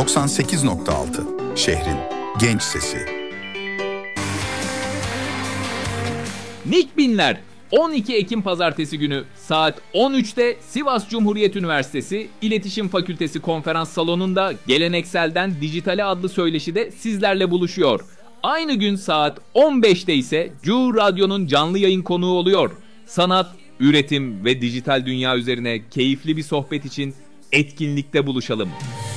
98.6 şehrin genç sesi. Nick Binler 12 Ekim Pazartesi günü saat 13'te Sivas Cumhuriyet Üniversitesi İletişim Fakültesi Konferans Salonu'nda Gelenekselden Dijitale adlı söyleşide sizlerle buluşuyor. Aynı gün saat 15'te ise Cu Radyo'nun canlı yayın konuğu oluyor. Sanat, üretim ve dijital dünya üzerine keyifli bir sohbet için etkinlikte buluşalım.